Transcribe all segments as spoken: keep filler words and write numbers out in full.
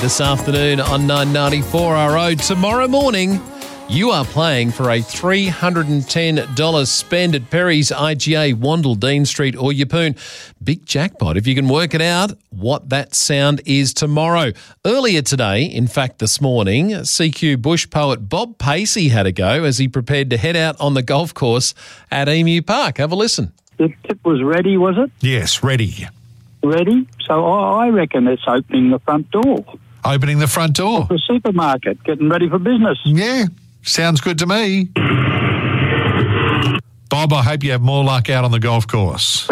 This afternoon on nine ninety-four R O. Tomorrow morning, you are playing for a three hundred ten dollars spend at Perry's, I G A, Wandle, Dean Street or Yeppoon. Big jackpot if you can work it out what that sound is tomorrow. Earlier today, in fact this morning, C Q Bush poet Bob Pacey had a go as he prepared to head out on the golf course at Emu Park. Have a listen. The tip was ready, was it? Yes, ready. Ready? So I I reckon it's opening the front door. Opening the front door. The supermarket, getting ready for business. Yeah, sounds good to me. Bob, I hope you have more luck out on the golf course.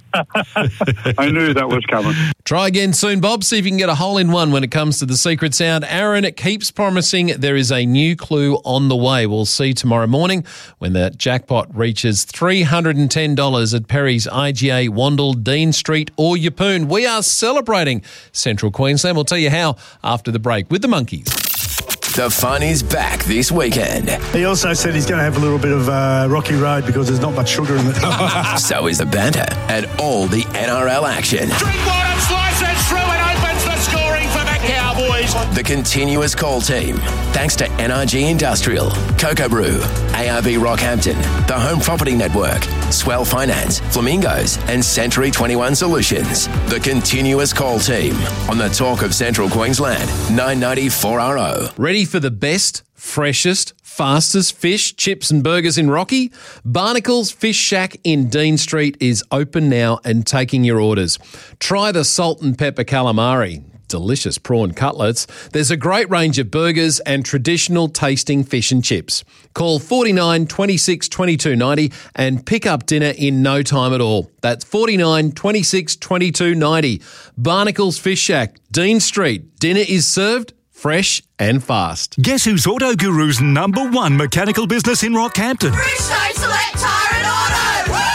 I knew that was coming. Try again soon, Bob. See if you can get a hole in one when it comes to the secret sound. Aaron, it keeps promising there is a new clue on the way. We'll see tomorrow morning when the jackpot reaches three hundred ten dollars at Perry's, I G A, Wandle, Dean Street or Yeppoon. We are celebrating Central Queensland. We'll tell you how after the break with the Monkeys. The fun is back this weekend. He also said he's going to have a little bit of uh, rocky road because there's not much sugar in it. So is the banter and all the N R L action. Drinkwater slices through and opens the scoring for the Cowboys. The continuous call team. Thanks to N R G Industrial, Cocoa Brew, A R B Rockhampton, the Home Property Network, Swell Finance, Flamingos and Century twenty-one Solutions. The continuous call team on the Talk of Central Queensland, nine ninety-four R O. Ready for the best, freshest, fastest fish, chips and burgers in Rocky? Barnacles Fish Shack in Dean Street is open now and taking your orders. Try the salt and pepper calamari. Delicious prawn cutlets. There's a great range of burgers and traditional tasting fish and chips. Call forty-nine twenty-six twenty-two ninety and pick up dinner in no time at all. That's forty-nine twenty-six twenty-two ninety. Barnacles Fish Shack, Dean Street. Dinner is served fresh and fast. Guess who's Auto Guru's number one mechanical business in Rockhampton? Bridgestone Select Tyre and Auto! Woo!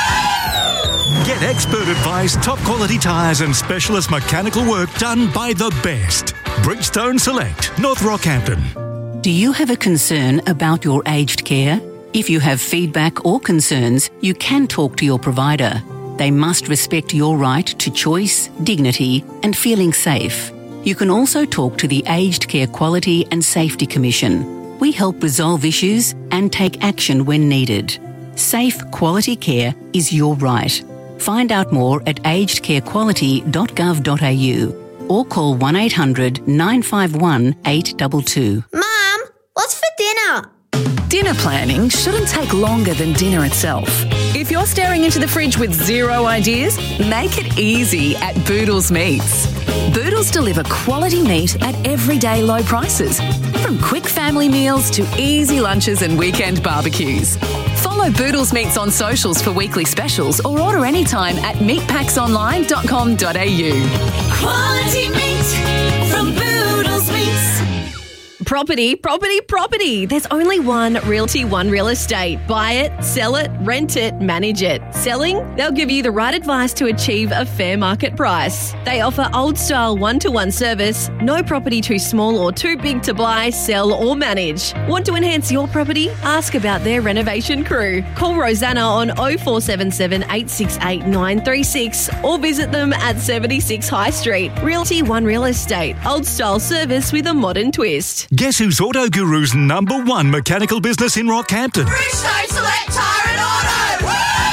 Get expert advice, top quality tyres and specialist mechanical work done by the best. Bridgestone Select, North Rockhampton. Do you have a concern about your aged care? If you have feedback or concerns, you can talk to your provider. They must respect your right to choice, dignity and feeling safe. You can also talk to the Aged Care Quality and Safety Commission. We help resolve issues and take action when needed. Safe, quality care is your right. Find out more at aged care quality dot gov dot a u or call one eight hundred nine five one eight two two. Mum, what's for dinner? Dinner planning shouldn't take longer than dinner itself. If you're staring into the fridge with zero ideas, make it easy at Boodles Meats. Boodles deliver quality meat at everyday low prices, from quick family meals to easy lunches and weekend barbecues. Follow Boodles Meats on socials for weekly specials or order anytime at meat packs online dot com dot a u. Quality meat from Boodles Meats. Property, property, property. There's only one Realty One Real Estate. Buy it, sell it, rent it, manage it. Selling? They'll give you the right advice to achieve a fair market price. They offer old-style one-to-one service, no property too small or too big to buy, sell or manage. Want to enhance your property? Ask about their renovation crew. Call Rosanna on oh four seven seven, eight six eight, nine three six or visit them at seventy-six High Street. Realty One Real Estate. Old-style service with a modern twist. Guess who's Auto Guru's number one mechanical business in Rockhampton? Bridgestone Select Tyre and Auto!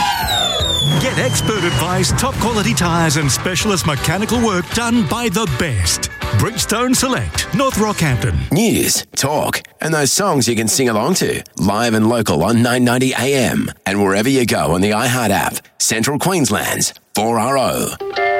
Woo! Get expert advice, top quality tyres and specialist mechanical work done by the best. Bridgestone Select, North Rockhampton. News, talk, and those songs you can sing along to. Live and local on nine ninety A M and wherever you go on the iHeart app. Central Queensland's four R O.